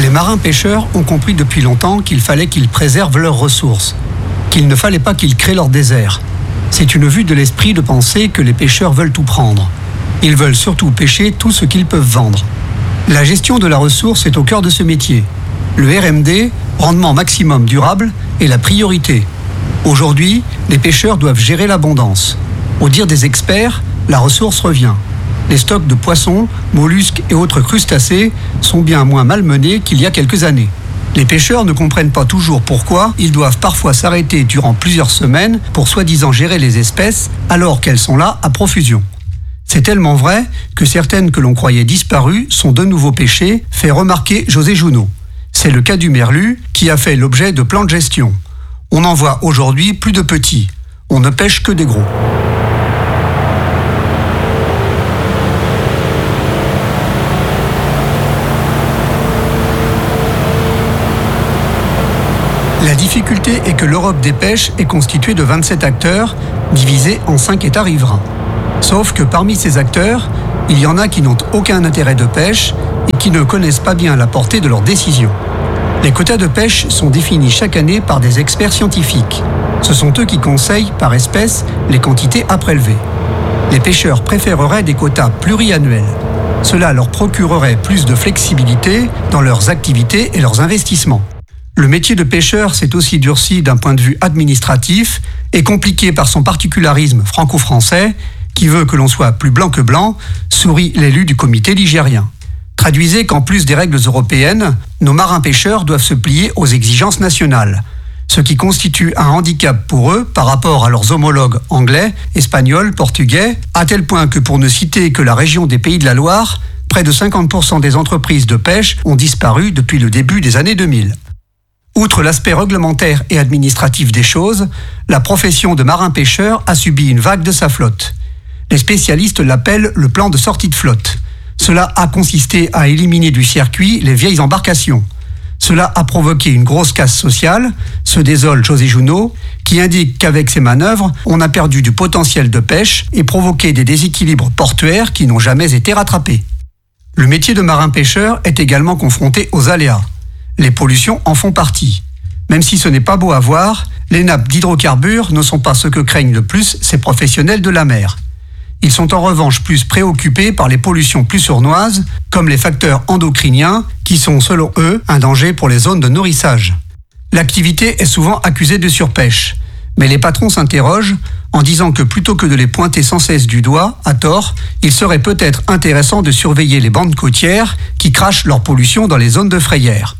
Les marins-pêcheurs ont compris depuis longtemps qu'il fallait qu'ils préservent leurs ressources, qu'il ne fallait pas qu'ils créent leur désert. C'est une vue de l'esprit de penser que les pêcheurs veulent tout prendre. Ils veulent surtout pêcher tout ce qu'ils peuvent vendre. La gestion de la ressource est au cœur de ce métier. Le RMD, rendement maximum durable, est la priorité. Aujourd'hui, les pêcheurs doivent gérer l'abondance. Au dire des experts, la ressource revient. Les stocks de poissons, mollusques et autres crustacés sont bien moins malmenés qu'il y a quelques années. Les pêcheurs ne comprennent pas toujours pourquoi ils doivent parfois s'arrêter durant plusieurs semaines pour soi-disant gérer les espèces alors qu'elles sont là à profusion. C'est tellement vrai que certaines que l'on croyait disparues sont de nouveau pêchées, fait remarquer José Junot. C'est le cas du merlu qui a fait l'objet de plans de gestion. On en voit aujourd'hui plus de petits. On ne pêche que des gros. La difficulté est que l'Europe des pêches est constituée de 27 acteurs, divisés en 5 États riverains. Sauf que parmi ces acteurs, il y en a qui n'ont aucun intérêt de pêche et qui ne connaissent pas bien la portée de leurs décisions. Les quotas de pêche sont définis chaque année par des experts scientifiques. Ce sont eux qui conseillent par espèce les quantités à prélever. Les pêcheurs préféreraient des quotas pluriannuels. Cela leur procurerait plus de flexibilité dans leurs activités et leurs investissements. Le métier de pêcheur s'est aussi durci d'un point de vue administratif et compliqué par son particularisme franco-français qui veut que l'on soit plus blanc que blanc, sourit l'élu du comité ligérien. Traduisez qu'en plus des règles européennes, nos marins-pêcheurs doivent se plier aux exigences nationales, ce qui constitue un handicap pour eux par rapport à leurs homologues anglais, espagnols, portugais, à tel point que pour ne citer que la région des Pays de la Loire, près de 50% des entreprises de pêche ont disparu depuis le début des années 2000. Outre l'aspect réglementaire et administratif des choses, la profession de marin-pêcheur a subi une vague de sa flotte. Les spécialistes l'appellent le plan de sortie de flotte. Cela a consisté à éliminer du circuit les vieilles embarcations. Cela a provoqué une grosse casse sociale, se désole José Junot, qui indique qu'avec ces manœuvres, on a perdu du potentiel de pêche et provoqué des déséquilibres portuaires qui n'ont jamais été rattrapés. Le métier de marin-pêcheur est également confronté aux aléas. Les pollutions en font partie. Même si ce n'est pas beau à voir, les nappes d'hydrocarbures ne sont pas ce que craignent le plus ces professionnels de la mer. Ils sont en revanche plus préoccupés par les pollutions plus sournoises, comme les facteurs endocriniens, qui sont selon eux un danger pour les zones de nourrissage. L'activité est souvent accusée de surpêche, mais les patrons s'interrogent en disant que plutôt que de les pointer sans cesse du doigt, à tort, il serait peut-être intéressant de surveiller les bandes côtières qui crachent leur pollution dans les zones de frayère.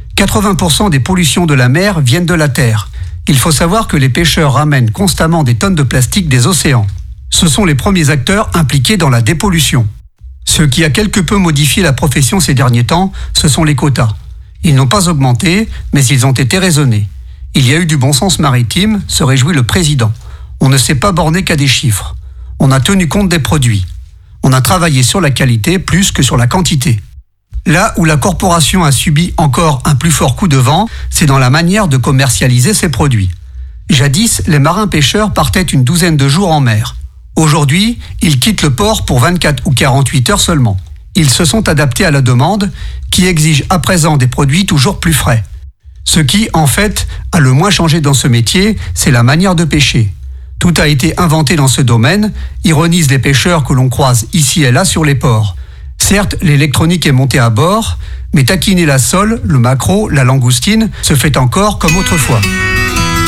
80% des pollutions de la mer viennent de la terre. Il faut savoir que les pêcheurs ramènent constamment des tonnes de plastique des océans. Ce sont les premiers acteurs impliqués dans la dépollution. Ce qui a quelque peu modifié la profession ces derniers temps, ce sont les quotas. Ils n'ont pas augmenté, mais ils ont été raisonnés. Il y a eu du bon sens maritime, se réjouit le président. On ne s'est pas borné qu'à des chiffres. On a tenu compte des produits. On a travaillé sur la qualité plus que sur la quantité. Là où la corporation a subi encore un plus fort coup de vent, c'est dans la manière de commercialiser ses produits. Jadis, les marins-pêcheurs partaient une douzaine de jours en mer. Aujourd'hui, ils quittent le port pour 24 ou 48 heures seulement. Ils se sont adaptés à la demande, qui exige à présent des produits toujours plus frais. Ce qui, en fait, a le moins changé dans ce métier, c'est la manière de pêcher. Tout a été inventé dans ce domaine, ironisent les pêcheurs que l'on croise ici et là sur les ports. Certes, l'électronique est montée à bord, mais taquiner la sole, le maquereau, la langoustine se fait encore comme autrefois.